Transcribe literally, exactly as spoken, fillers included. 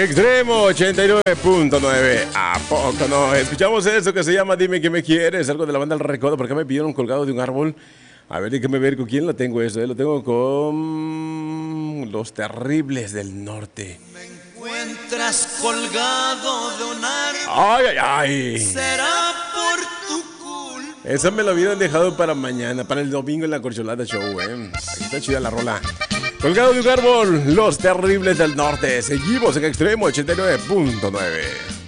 Extremo ochenta y nueve punto nueve. ¿A poco no? Escuchamos eso que se llama Dime que me quieres. Algo de la banda El Recodo. ¿Por qué me pidieron colgado de un árbol? A ver, déjame ver con quién lo tengo eso. ¿eh? Lo tengo con Los Terribles del Norte. Me encuentras colgado de un árbol. Ay, ay, ay. Será por tu culpa. Esa me lo hubieran dejado para mañana, para el domingo en la Corcholata Show, eh. Aquí está chida la rola. Colgado de un árbol, Los Terribles del Norte. Seguimos en Extremo ochenta y nueve punto nueve.